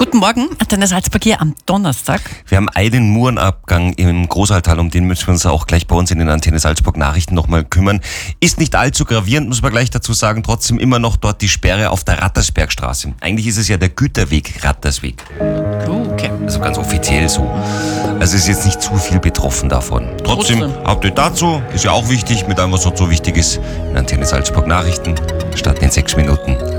Guten Morgen, Antenne Salzburg hier am Donnerstag. Wir haben einen Murenabgang im Großaltal, um den müssen wir uns auch gleich bei uns in den Antenne Salzburg Nachrichten nochmal kümmern. Ist nicht allzu gravierend, muss man gleich dazu sagen, trotzdem immer noch dort die Sperre auf der Rattersbergstraße. Eigentlich ist es ja der Güterweg Rattersweg. Okay. Also ganz offiziell so. Also ist jetzt nicht zu viel betroffen davon. Trotzdem, Update dazu, ist ja auch wichtig, mit allem, was dort so wichtig ist. In Antenne Salzburg Nachrichten, starten in 6 Minuten.